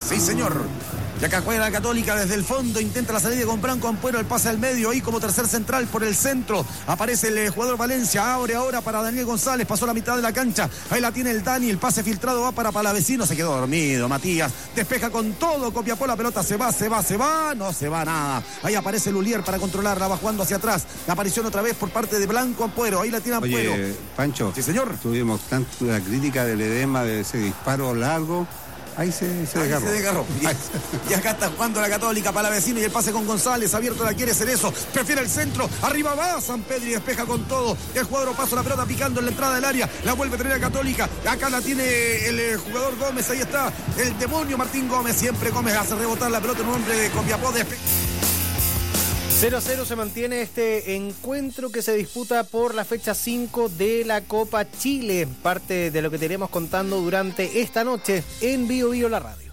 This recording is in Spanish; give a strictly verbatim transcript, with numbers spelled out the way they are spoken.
Sí, señor. Y acá juega la Católica desde el fondo, intenta la salida con Branco Ampuero, el pase al medio, ahí como tercer central por el centro, aparece el jugador Valencia, abre ahora para Daniel González, pasó la mitad de la cancha, ahí la tiene el Dani, el pase filtrado va para Palavecino, se quedó dormido, Matías, despeja con todo, Copiapó, la pelota se va, se va, se va, no se va nada, ahí aparece Lulier para controlarla, va jugando hacia atrás, la aparición otra vez por parte de Blanco Ampuero, ahí la tiene Ampuero. Oye, Pancho, sí señor, tuvimos tanto la crítica del edema de ese disparo largo. Ahí se, se desgarró. Ahí se desgarró. Y, y acá está jugando la Católica para la vecina y el pase con González. Abierto la quiere Cerezo. Prefiere el centro. Arriba va San Pedro y despeja con todo. El jugador pasa la pelota picando en la entrada del área. La vuelve a tener la Católica. Acá la tiene el jugador Gómez. Ahí está el demonio Martín Gómez. Siempre Gómez hace rebotar la pelota en un hombre de Copiapó. Despe- cero a cero se mantiene este encuentro que se disputa por la fecha cinco de la Copa Chile. Parte de lo que te iremos contando durante esta noche en Bio Bio la Radio.